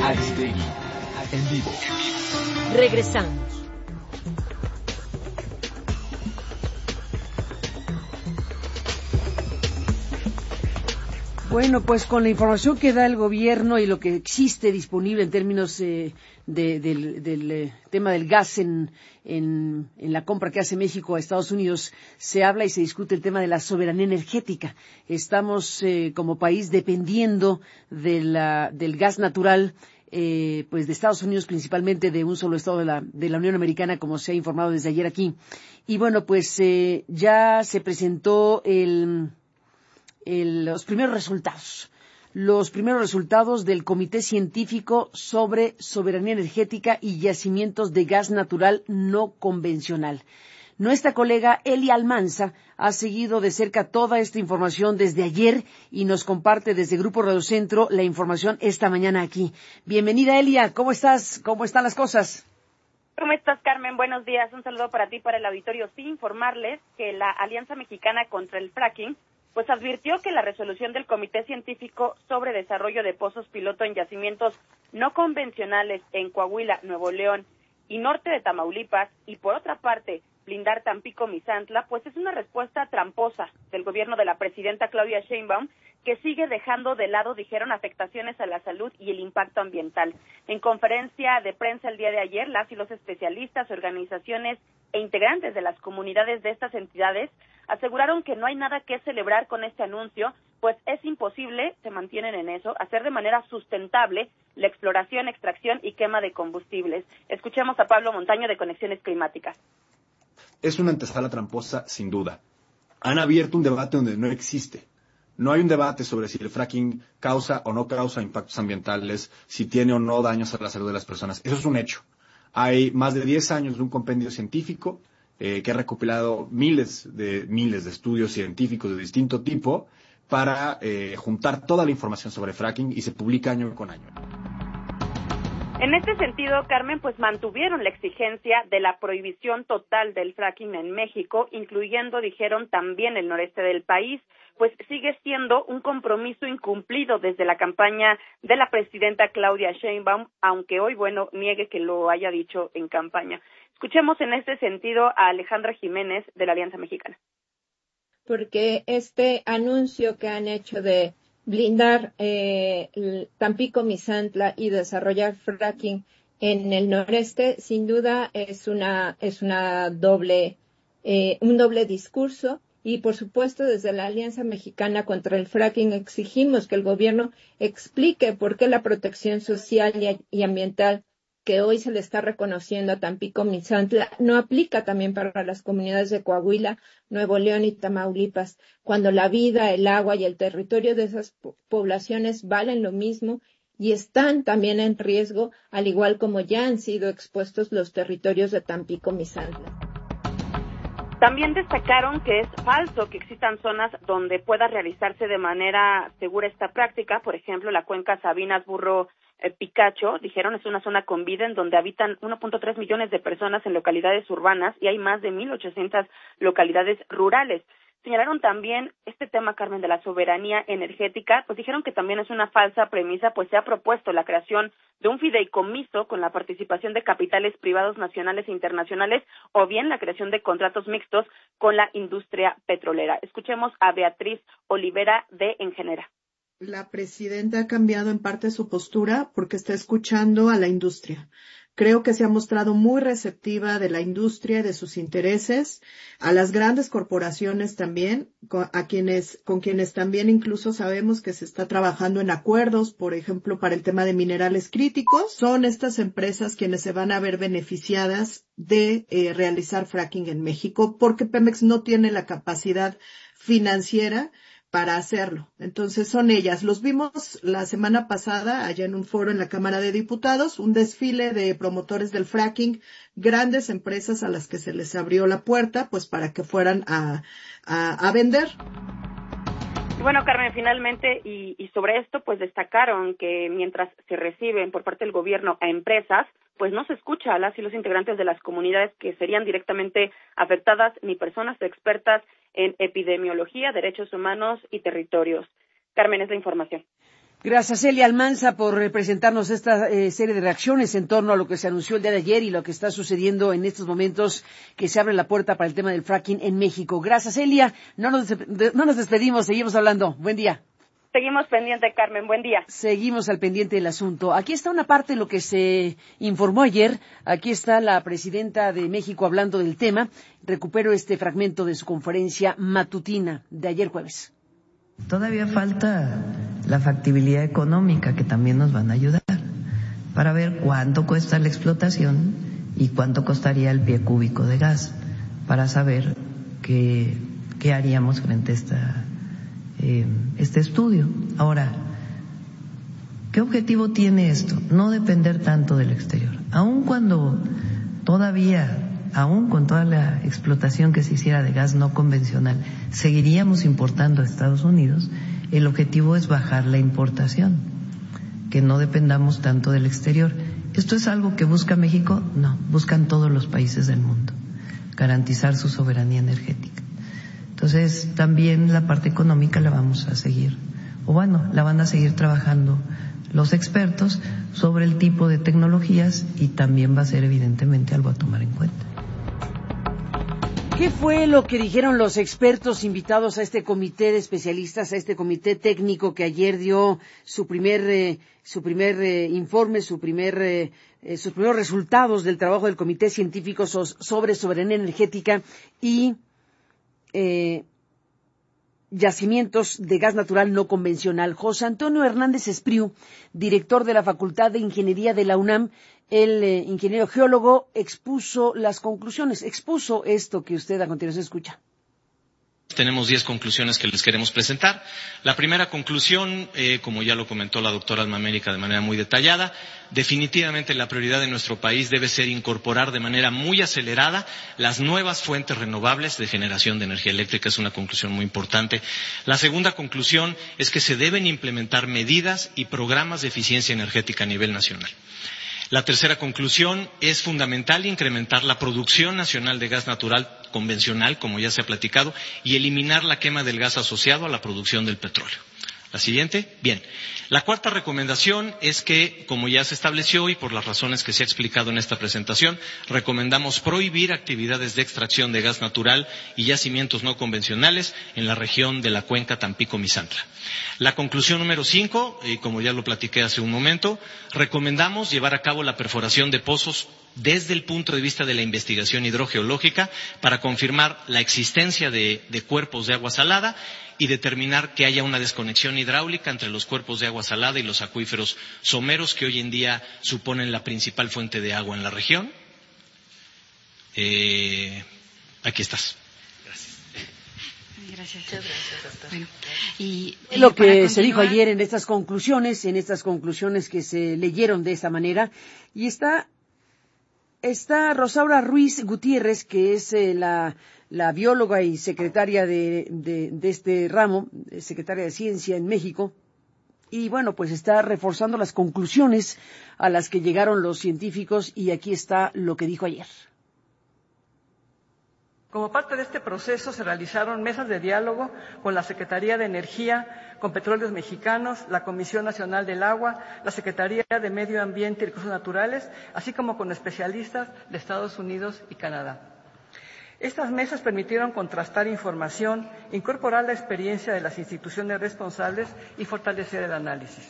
Aristegui, en vivo. Regresamos. Bueno, pues con la información que da el gobierno y lo que existe disponible en términos del tema del gas en la compra que hace México a Estados Unidos, se habla y se discute el tema de la soberanía energética. Estamos como país dependiendo del gas natural, pues de Estados Unidos, principalmente de un solo estado de la Unión Americana, como se ha informado desde ayer aquí. Y bueno, pues ya se presentó los primeros resultados del Comité Científico sobre Soberanía Energética y Yacimientos de Gas Natural No Convencional. Nuestra colega Elia Almanza ha seguido de cerca toda esta información desde ayer y nos comparte desde Grupo Radio Centro la información esta mañana aquí. Bienvenida, Elia. ¿Cómo estás? ¿Cómo están las cosas? ¿Cómo estás, Carmen? Buenos días. Un saludo para ti y para el auditorio. Sí, informarles que la Alianza Mexicana contra el Fracking pues advirtió que la resolución del Comité Científico sobre Desarrollo de Pozos Piloto en Yacimientos No Convencionales en Coahuila, Nuevo León y norte de Tamaulipas, y por otra parte, blindar Tampico Misantla, pues es una respuesta tramposa del gobierno de la presidenta Claudia Sheinbaum, que sigue dejando de lado, dijeron, afectaciones a la salud y el impacto ambiental. En conferencia de prensa el día de ayer, las y los especialistas, organizaciones e integrantes de las comunidades de estas entidades aseguraron que no hay nada que celebrar con este anuncio, pues es imposible, se mantienen en eso, hacer de manera sustentable la exploración, extracción y quema de combustibles. Escuchemos a Pablo Montaño de Conexiones Climáticas. Es una antesala tramposa, sin duda. Han abierto un debate donde no existe. No hay un debate sobre si el fracking causa o no causa impactos ambientales, si tiene o no daños a la salud de las personas. Eso es un hecho. Hay más de 10 años de un compendio científico que ha recopilado miles de estudios científicos de distinto tipo para juntar toda la información sobre fracking y se publica año con año. En este sentido, Carmen, pues mantuvieron la exigencia de la prohibición total del fracking en México, incluyendo, dijeron, también el noreste del país, pues sigue siendo un compromiso incumplido desde la campaña de la presidenta Claudia Sheinbaum, aunque hoy, bueno, niegue que lo haya dicho en campaña. Escuchemos en este sentido a Alejandra Jiménez de la Alianza Mexicana. Porque este anuncio que han hecho de blindar Tampico Misantla y desarrollar fracking en el noreste, sin duda es un doble discurso. Y, por supuesto, desde la Alianza Mexicana contra el Fracking exigimos que el gobierno explique por qué la protección social y ambiental que hoy se le está reconociendo a Tampico Misantla no aplica también para las comunidades de Coahuila, Nuevo León y Tamaulipas, cuando la vida, el agua y el territorio de esas poblaciones valen lo mismo y están también en riesgo, al igual como ya han sido expuestos los territorios de Tampico Misantla. También destacaron que es falso que existan zonas donde pueda realizarse de manera segura esta práctica. Por ejemplo, la cuenca Sabinas Burro Picacho, dijeron, es una zona con vida en donde habitan 1.3 millones de personas en localidades urbanas y hay más de 1,800 localidades rurales. Señalaron también este tema, Carmen, de la soberanía energética, pues dijeron que también es una falsa premisa, pues se ha propuesto la creación de un fideicomiso con la participación de capitales privados nacionales e internacionales o bien la creación de contratos mixtos con la industria petrolera. Escuchemos a Beatriz Olivera de Engenera. La presidenta ha cambiado en parte su postura porque está escuchando a la industria. Creo que se ha mostrado muy receptiva de la industria y de sus intereses, a las grandes corporaciones también, con quienes también incluso sabemos que se está trabajando en acuerdos, por ejemplo, para el tema de minerales críticos. Son estas empresas quienes se van a ver beneficiadas de realizar fracking en México, porque Pemex no tiene la capacidad financiera para hacerlo. Entonces son ellas. Los vimos la semana pasada allá en un foro en la Cámara de Diputados, un desfile de promotores del fracking, grandes empresas a las que se les abrió la puerta, pues para que fueran a vender. Bueno, Carmen, finalmente, y sobre esto, pues destacaron que mientras se reciben por parte del gobierno a empresas, pues no se escucha a las y los integrantes de las comunidades que serían directamente afectadas, ni personas expertas en epidemiología, derechos humanos y territorios. Carmen, es la información. Gracias, Celia Almanza, por presentarnos esta serie de reacciones en torno a lo que se anunció el día de ayer y lo que está sucediendo en estos momentos que se abre la puerta para el tema del fracking en México. Gracias, Celia. No nos despedimos, seguimos hablando. Buen día. Seguimos pendiente, Carmen. Buen día. Seguimos al pendiente del asunto. Aquí está una parte de lo que se informó ayer. Aquí está la presidenta de México hablando del tema. Recupero este fragmento de su conferencia matutina de ayer jueves. Todavía falta la factibilidad económica, que también nos van a ayudar, para ver cuánto cuesta la explotación y cuánto costaría el pie cúbico de gas, para saber qué haríamos frente a este estudio. Ahora, ¿qué objetivo tiene esto? No depender tanto del exterior. Aun cuando aún con toda la explotación que se hiciera de gas no convencional, seguiríamos importando a Estados Unidos. El objetivo es bajar la importación, que no dependamos tanto del exterior. ¿Esto es algo que busca México? No, buscan todos los países del mundo, garantizar su soberanía energética. Entonces, también la parte económica la vamos a seguir, la van a seguir trabajando los expertos sobre el tipo de tecnologías, y también va a ser evidentemente algo a tomar en cuenta. ¿Qué fue lo que dijeron los expertos invitados a este comité de especialistas, a este comité técnico que ayer dio su primer informe, sus primeros resultados del trabajo del comité científico sobre soberanía energética y yacimientos de gas natural no convencional? José Antonio Hernández Espriu, director de la Facultad de Ingeniería de la UNAM, el ingeniero geólogo, expuso esto que usted a continuación escucha. Tenemos 10 conclusiones que les queremos presentar. La primera conclusión, como ya lo comentó la doctora Alma América de manera muy detallada, definitivamente la prioridad de nuestro país debe ser incorporar de manera muy acelerada las nuevas fuentes renovables de generación de energía eléctrica. Es una conclusión muy importante. La segunda conclusión es que se deben implementar medidas y programas de eficiencia energética a nivel nacional. La tercera conclusión es fundamental incrementar la producción nacional de gas natural convencional, como ya se ha platicado, y eliminar la quema del gas asociado a la producción del petróleo. La siguiente. Bien. La cuarta recomendación es que, como ya se estableció y por las razones que se ha explicado en esta presentación, recomendamos prohibir actividades de extracción de gas natural y yacimientos no convencionales en la región de la cuenca Tampico-Misantla. La conclusión número 5, como ya lo platiqué hace un momento, recomendamos llevar a cabo la perforación de pozos desde el punto de vista de la investigación hidrogeológica para confirmar la existencia de cuerpos de agua salada y determinar que haya una desconexión hidráulica entre los cuerpos de agua salada y los acuíferos someros, que hoy en día suponen la principal fuente de agua en la región. Aquí estás. Gracias. Bueno, y lo que se dijo ayer en estas conclusiones que se leyeron de esta manera, y está Rosaura Ruiz Gutiérrez, que es la bióloga y secretaria de este ramo, secretaria de Ciencia en México, y pues está reforzando las conclusiones a las que llegaron los científicos, y aquí está lo que dijo ayer. Como parte de este proceso se realizaron mesas de diálogo con la Secretaría de Energía, con Petróleos Mexicanos, la Comisión Nacional del Agua, la Secretaría de Medio Ambiente y Recursos Naturales, así como con especialistas de Estados Unidos y Canadá. Estas mesas permitieron contrastar información, incorporar la experiencia de las instituciones responsables y fortalecer el análisis.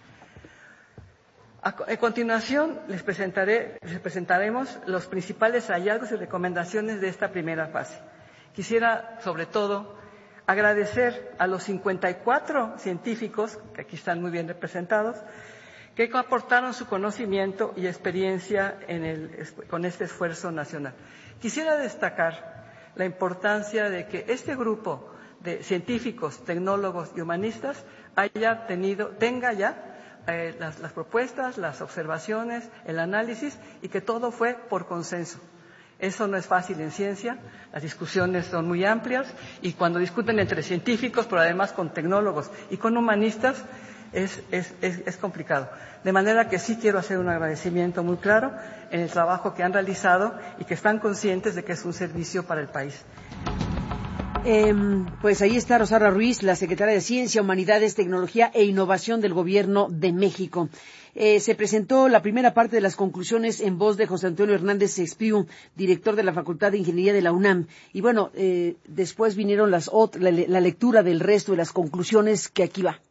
A continuación, les presentaremos los principales hallazgos y recomendaciones de esta primera fase. Quisiera, sobre todo, agradecer a los 54 científicos, que aquí están muy bien representados, que aportaron su conocimiento y experiencia con este esfuerzo nacional. Quisiera destacar la importancia de que este grupo de científicos, tecnólogos y humanistas tenga ya las propuestas, las observaciones, el análisis, y que todo fue por consenso. Eso no es fácil en ciencia, las discusiones son muy amplias, y cuando discuten entre científicos, pero además con tecnólogos y con humanistas, es complicado. De manera que sí quiero hacer un agradecimiento muy claro en el trabajo que han realizado y que están conscientes de que es un servicio para el país. Pues ahí está Rosaura Ruiz, la secretaria de Ciencia, Humanidades, Tecnología e Innovación del Gobierno de México. Se presentó la primera parte de las conclusiones en voz de José Antonio Hernández Espriu, director de la Facultad de Ingeniería de la UNAM. Y bueno, después vinieron la lectura del resto de las conclusiones, que aquí va.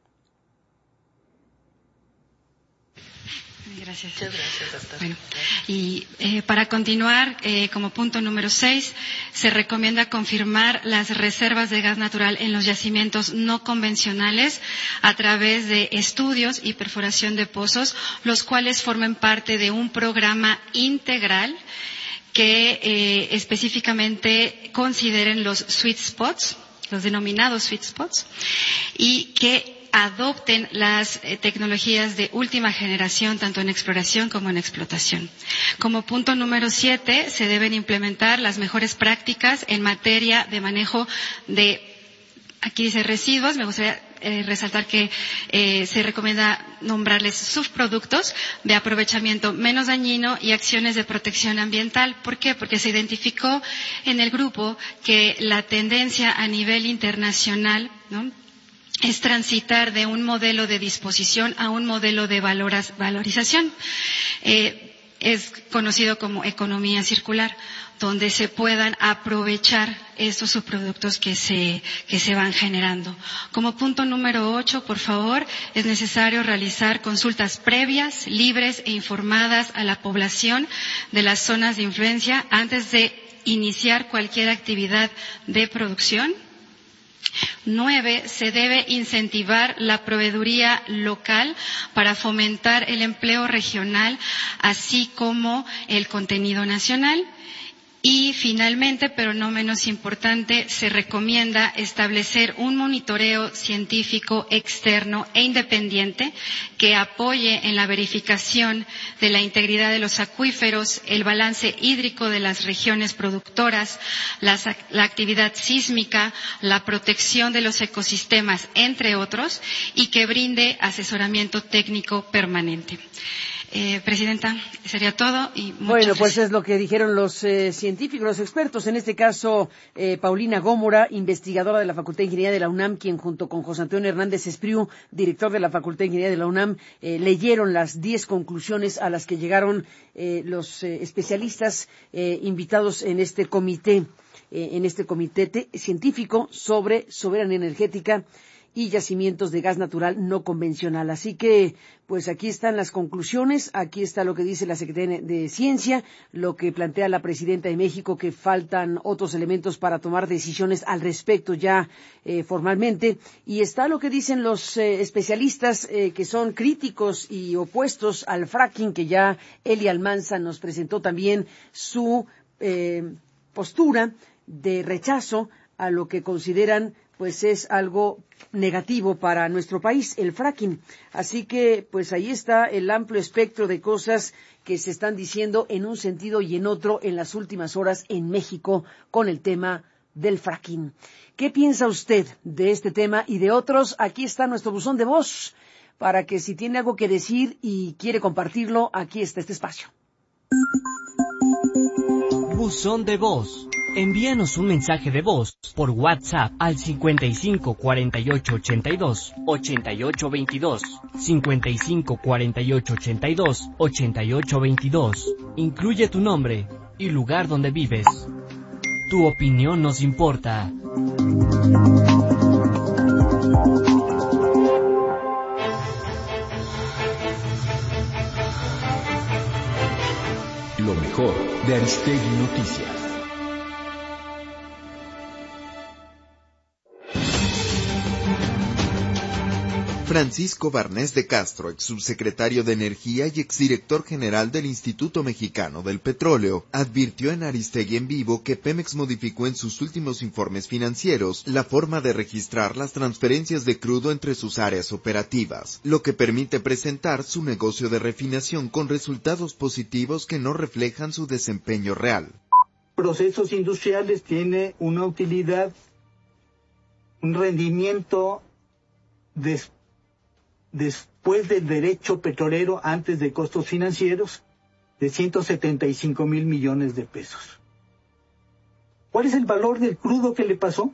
Gracias. Muchas gracias, doctor. Bueno, y para continuar, como punto número 6, se recomienda confirmar las reservas de gas natural en los yacimientos no convencionales a través de estudios y perforación de pozos, los cuales formen parte de un programa integral que específicamente consideren los sweet spots, los denominados sweet spots, y que adopten las tecnologías de última generación, tanto en exploración como en explotación. Como punto número 7, se deben implementar las mejores prácticas en materia de manejo de, aquí dice residuos, me gustaría resaltar que se recomienda nombrarles subproductos de aprovechamiento menos dañino y acciones de protección ambiental. ¿Por qué? Porque se identificó en el grupo que la tendencia a nivel internacional, ¿no?, es transitar de un modelo de disposición a un modelo de valorización. Es conocido como economía circular, donde se puedan aprovechar estos subproductos que se van generando. Como punto número 8, por favor, es necesario realizar consultas previas, libres e informadas a la población de las zonas de influencia antes de iniciar cualquier actividad de producción. 9, se debe incentivar la proveeduría local para fomentar el empleo regional, así como el contenido nacional. Y finalmente, pero no menos importante, se recomienda establecer un monitoreo científico externo e independiente que apoye en la verificación de la integridad de los acuíferos, el balance hídrico de las regiones productoras, la actividad sísmica, la protección de los ecosistemas, entre otros, y que brinde asesoramiento técnico permanente. Presidenta, sería todo. Y bueno, pues es lo que dijeron los científicos, los expertos, en este caso Paulina Gómora, investigadora de la Facultad de Ingeniería de la UNAM, quien junto con José Antonio Hernández Espriu, director de la Facultad de Ingeniería de la UNAM, leyeron las 10 conclusiones a las que llegaron los especialistas invitados en este comité científico sobre soberanía energética y yacimientos de gas natural no convencional. Así que, pues aquí están las conclusiones, aquí está lo que dice la Secretaría de Ciencia, lo que plantea la Presidenta de México, que faltan otros elementos para tomar decisiones al respecto ya formalmente, y está lo que dicen los especialistas que son críticos y opuestos al fracking, que ya Eli Almanza nos presentó también su postura de rechazo a lo que consideran pues es algo negativo para nuestro país, el fracking. Así que, pues ahí está el amplio espectro de cosas que se están diciendo en un sentido y en otro en las últimas horas en México con el tema del fracking. ¿Qué piensa usted de este tema y de otros? Aquí está nuestro buzón de voz para que si tiene algo que decir y quiere compartirlo, aquí está este espacio. Buzón de voz. Envíanos un mensaje de voz por WhatsApp al 55 48 82 88 22, 55 48 82 88 22. Incluye tu nombre y lugar donde vives. Tu opinión nos importa. Lo mejor de Aristegui Noticias. Francisco Barnés de Castro, ex subsecretario de Energía y exdirector general del Instituto Mexicano del Petróleo, advirtió en Aristegui en Vivo que Pemex modificó en sus últimos informes financieros la forma de registrar las transferencias de crudo entre sus áreas operativas, lo que permite presentar su negocio de refinación con resultados positivos que no reflejan su desempeño real. Procesos industriales tiene una utilidad, un rendimiento después del derecho petrolero, antes de costos financieros, de 175,000 millones de pesos. ¿Cuál es el valor del crudo que le pasó?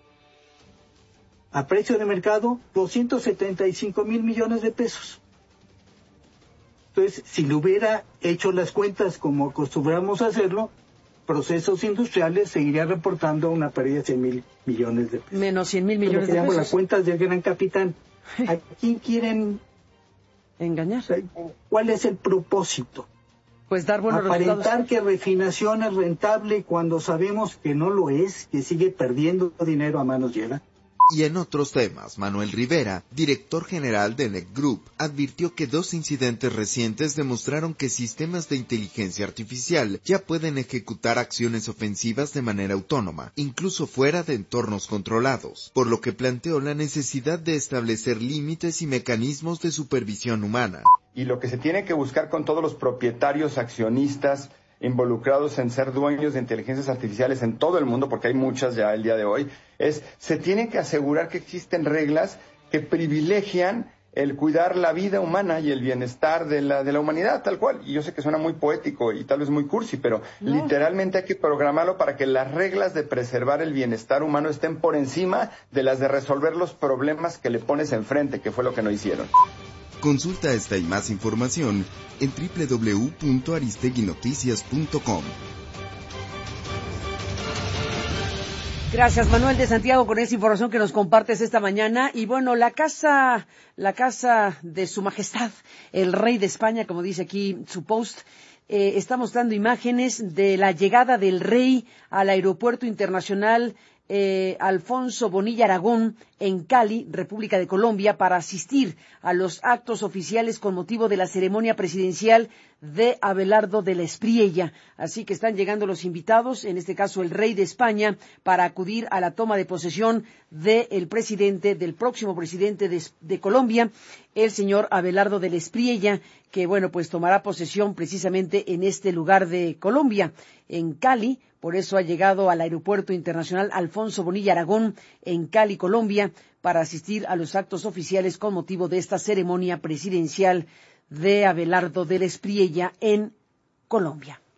A precio de mercado, 275 mil millones de pesos. Entonces, si le hubiera hecho las cuentas como acostumbramos a hacerlo, Procesos Industriales seguiría reportando una pérdida de 100 mil millones de pesos. Menos 100 mil millones de pesos. pesos. Las cuentas del gran capitán. ¿A quién quieren engañar? ¿Cuál es el propósito? Pues dar buenos resultados. Aparentar que refinación es rentable cuando sabemos que no lo es, que sigue perdiendo dinero a manos llenas. Y en otros temas, Manuel Rivera, director general de NEC Group, advirtió que 2 incidentes recientes demostraron que sistemas de inteligencia artificial ya pueden ejecutar acciones ofensivas de manera autónoma, incluso fuera de entornos controlados, por lo que planteó la necesidad de establecer límites y mecanismos de supervisión humana. Y lo que se tiene que buscar con todos los propietarios, accionistas, involucrados en ser dueños de inteligencias artificiales en todo el mundo, porque hay muchas ya el día de hoy, se tiene que asegurar que existen reglas que privilegian el cuidar la vida humana y el bienestar de la humanidad, tal cual. Y yo sé que suena muy poético y tal vez muy cursi, pero literalmente hay que programarlo para que las reglas de preservar el bienestar humano estén por encima de las de resolver los problemas que le pones enfrente, que fue lo que no hicieron. Consulta esta y más información en www.aristeguinoticias.com. Gracias, Manuel de Santiago, con esa información que nos compartes esta mañana. Y bueno, la casa de Su Majestad, el Rey de España, como dice aquí su post, está mostrando imágenes de la llegada del Rey al Aeropuerto Internacional Alfonso Bonilla Aragón en Cali, República de Colombia, para asistir a los actos oficiales con motivo de la ceremonia presidencial de Abelardo de la Espriella. Así que están llegando los invitados, en este caso el Rey de España, para acudir a la toma de posesión del próximo presidente de Colombia, el señor Abelardo de la Espriella, que bueno, pues tomará posesión precisamente en este lugar de Colombia, en Cali. Por eso ha llegado al Aeropuerto Internacional Alfonso Bonilla Aragón en Cali, Colombia, para asistir a los actos oficiales con motivo de esta ceremonia presidencial de Abelardo de la Espriella en Colombia.